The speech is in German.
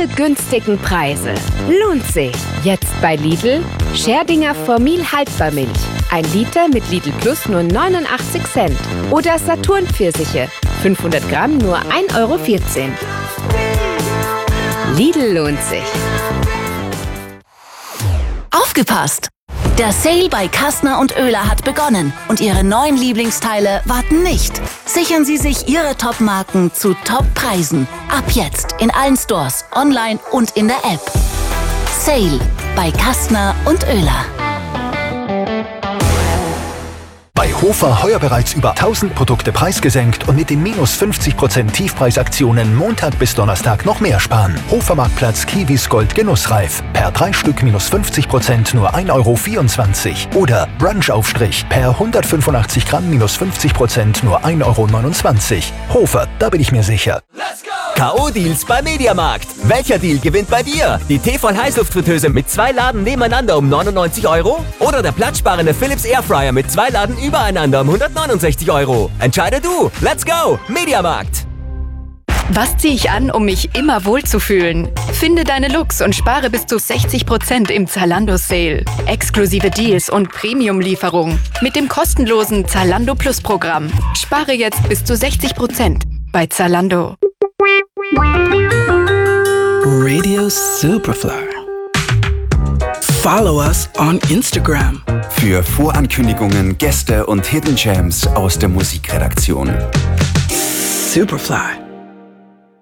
diese günstigen Preise. Lohnt sich. Jetzt bei Lidl Scherdinger Formil Haltbarmilch. 1 Liter mit Lidl Plus nur 89 Cent. Oder Saturn Pfirsiche. 500 Gramm nur 1,14 Euro. Lidl lohnt sich. Aufgepasst! Der Sale bei Kastner und Oehler hat begonnen und Ihre neuen Lieblingsteile warten nicht. Sichern Sie sich Ihre Top-Marken zu Top-Preisen. Ab jetzt in allen Stores, online und in der App. Sale bei Kastner und Oehler. Bei Hofer heuer bereits über 1000 Produkte preisgesenkt und mit den minus 50% Tiefpreisaktionen Montag bis Donnerstag noch mehr sparen. Hofermarktplatz Kiwis Gold Genussreif. Per 3 Stück minus 50% nur 1,24 Euro. Oder Brunchaufstrich per 185 Gramm minus 50% nur 1,29 Euro. Hofer, da bin ich mir sicher. K.O.-Deals beim Mediamarkt. Welcher Deal gewinnt bei dir? Die Tefal-Heißluftfritteuse mit 2 Laden nebeneinander um 99 Euro? Oder der platzsparende Philips Airfryer mit 2 Laden übereinander um 169 Euro? Entscheide du. Let's go! Mediamarkt. Was ziehe ich an, um mich immer wohlzufühlen? Finde deine Looks und spare bis zu 60% im Zalando Sale. Exklusive Deals und Premium-Lieferung mit dem kostenlosen Zalando Plus Programm. Spare jetzt bis zu 60% bei Zalando. Radio Superfly. Follow us on Instagram. Für Vorankündigungen, Gäste und Hidden Gems aus der Musikredaktion. Superfly.